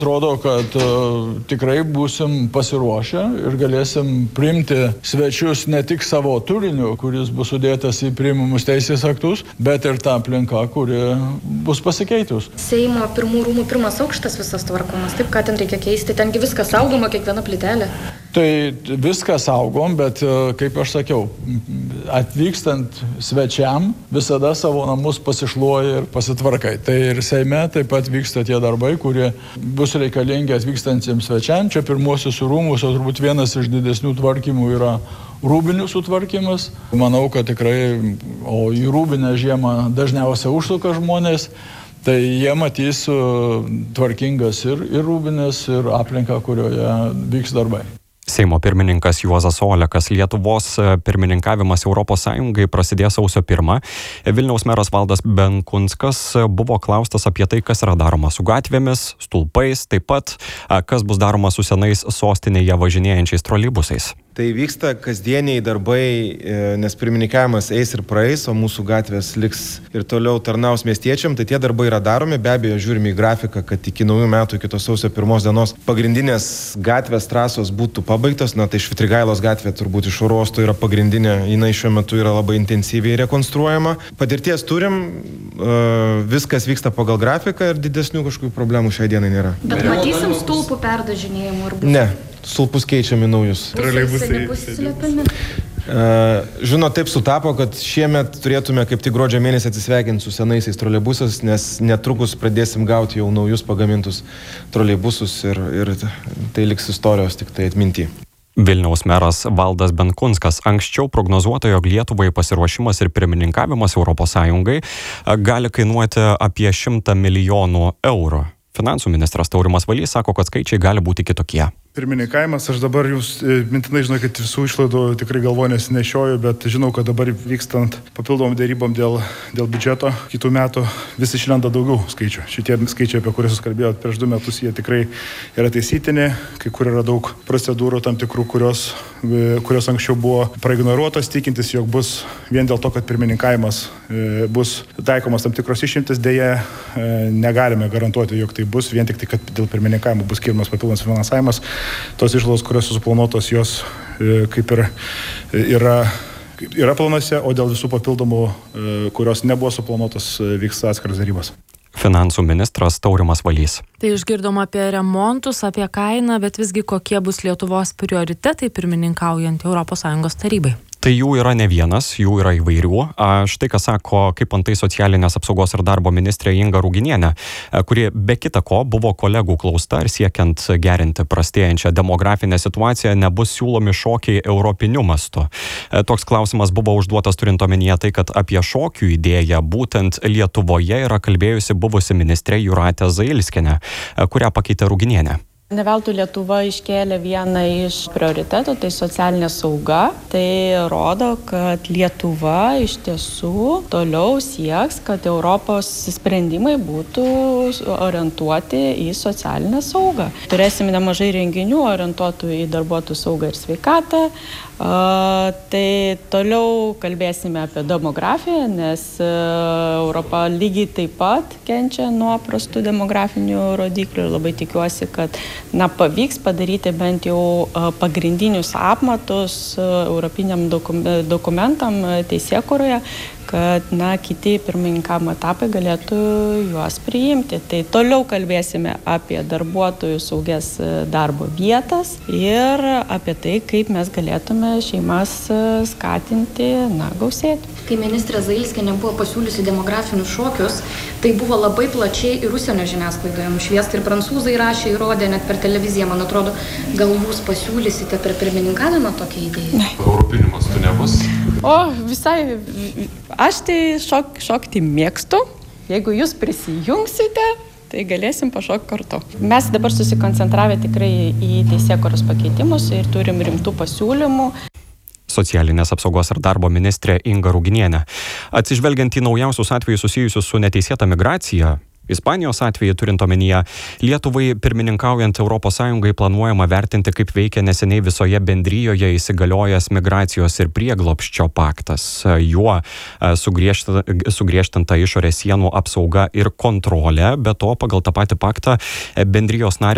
Atrodo, kad tikrai būsim pasiruošę ir galėsim priimti svečius ne tik savo turiniu, kuris bus sudėtas į priimamus teisės aktus, bet ir tą aplinką, kuri bus pasikeitus. Seimo pirmų rūmų pirmas aukštas visas tvarkomas, taip, ką ten reikia keisti, tengi viskas saugoma, kiekviena plytelė. Tai viską saugom, bet kaip aš sakiau, atvykstant svečiam visada savo namus pasišluoja ir pasitvarkai. Tai ir Seime taip pat vyksta tie darbai, kurie bus reikalingi atvykstantiems svečiam. Čia pirmuosius rūmus, o turbūt vienas iš didesnių tvarkymų yra rūbinių sutvarkymas. Manau, kad tikrai, o į rūbinę žiemą dažniausiai užsuka žmonės, tai jie matys tvarkingas ir rūbinės, ir aplinką, kurioje vyks darbai. Seimo pirmininkas Juozas Olekas. Lietuvos pirmininkavimas Europos Sąjungai prasidės sausio 1. Vilniaus meras Valdas Benkunskas buvo klaustas apie tai, kas yra daroma su gatvėmis, stulpais, taip pat kas bus daroma su senais sostinėje važinėjančiais troleibusais. Tai vyksta kasdieniai darbai, nes pirmininkavimas eis ir praeis, o mūsų gatvės liks ir toliau tarnaus miestiečiam. Tai tie darbai yra daromi, be abejo žiūrime į grafiką, kad iki naujų metų, iki tos sausio 1 dienos pagrindinės gatvės trasos būtų pabaigtos. Na tai Švitrigailos gatvė turbūt iš oro uosto yra pagrindinė, jinai šiuo metu yra labai intensyviai rekonstruojama. Patirties turim, viskas vyksta pagal grafiką ir didesnių kažkokių problemų šiai dienai nėra. Bet matysim stulpų perdažinėjimų ar bus? Ne. Stulpus keičiami naujus. Žinot, taip sutapo, kad šiemet turėtume kaip tik gruodžio mėnesį atsisveikinti su senaisiais troleibusais, nes netrukus pradėsim gauti jau naujus pagamintus troleibusus ir tai liks istorijos tik tai atminty. Vilniaus meras Valdas Benkunskas. Anksčiau prognozuota, jog Lietuvai pasiruošimas ir pirmininkavimas Europos Sąjungai gali kainuoti apie 100 milijonų eurų. Finansų ministras Taurimas Valys sako, kad skaičiai gali būti kitokie. Pirmininkavimas, aš dabar jūs mintinai žinau, kad visų išlaidų tikrai galvoje nesinešioju, bet žinau, kad dabar vykstant papildomom dėrybom dėl biudžeto kitų metų vis išlenda daugiau skaičių. Šitie skaičiai, apie kuriuos jūs kalbėjot prieš 2 metus, jie tikrai yra taisytini, kai kur yra daug procedūrų tam tikrų, kurios anksčiau buvo praignoruotos, tikintis, jog bus vien dėl to, kad pirmininkavimas bus taikomas tam tikros išimtis, dėja negalime garantuoti, jog tai bus, vien tik tai, kad dėl pirmininkavimo bus skiriamas papildomas finansavimas. Tos išlaidos, kurios suplanuotos, jos kaip ir yra planuose, o dėl visų papildomų, kurios nebuvo suplanuotos, vyks atskiras dėrybos. Finansų ministras Taurimas Valys. Tai išgirdom apie remontus, apie kainą, bet visgi kokie bus Lietuvos prioritetai pirmininkaujant ES tarybai? Tai jų yra ne vienas, jų yra įvairių. Štai ką sako, kaip antai socialinės apsaugos ir darbo ministrė Inga Ruginienė, kuri be kita ko buvo kolegų klausta ir siekiant gerinti prastėjančią demografinę situaciją nebus siūlomi šokiai europiniu mastu. Toks klausimas buvo užduotas turint omenyje tai, kad apie šokių idėją būtent Lietuvoje yra kalbėjusi buvusi ministrė Jūratė Zailskienė, kurią pakeitė Ruginienė. Ne veltui Lietuva iškėlė vieną iš prioritetų, tai socialinė sauga. Tai rodo, kad Lietuva iš tiesų toliau sieks, kad Europos sprendimai būtų orientuoti į socialinę saugą. Turėsime nemažai renginių orientuotų į darbuotojų saugą ir sveikatą. Tai toliau kalbėsime apie demografiją, nes Europa lygiai taip pat kenčia nuo prastų demografinių rodiklių ir labai tikiuosi, kad pavyks padaryti bent jau pagrindinius apmatus europiniam dokumentam teisėkūroje, kad kiti pirmininkavimo etapai galėtų juos priimti. Tai toliau kalbėsime apie darbuotojų saugias darbo vietas ir apie tai, kaip mes galėtume šeimas skatinti, gausėti. Kai ministrė Zailskienė buvo pasiūliusi demografinius šokius, tai buvo labai plačiai ir užsienio žiniasklaidoje nušviesta ir prancūzai rašė, įrodė net per televiziją, man atrodo, gal jūs pasiūlysite per pirmininkavimą tokią idėją? Europiniu mastu nebus? Visai, aš tai šokti mėgstu. Jeigu jūs prisijungsite, tai galėsim pašokti kartu. Mes dabar susikoncentravę tikrai į teisėkūros pakeitimus ir turim rimtų pasiūlymų. Socialinės apsaugos ir darbo ministrė Inga Ruginienė. Atsižvelgiant į naujausius atvejus susijusius su neteisėta migracija, Ispanijos atveju turint omenyje, Lietuvai pirmininkaujant Europos Sąjungai planuojama vertinti, kaip veikia neseniai visoje bendrijoje įsigaliojęs migracijos ir prieglobsčio paktas. Juo sugriežtinta išorės sienų apsauga ir kontrolė, be to pagal tą patį paktą bendrijos narės